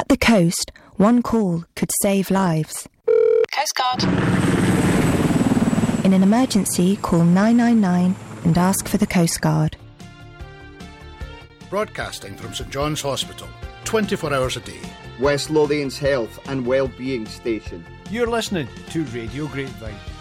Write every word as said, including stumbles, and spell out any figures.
At the coast, one call could save lives. Coast Guard. In an emergency, call nine nine nine and ask for the Coast Guard. Broadcasting from St John's Hospital, twenty-four hours a day. West Lothian's health and wellbeing station. You're listening to Radio Grapevine.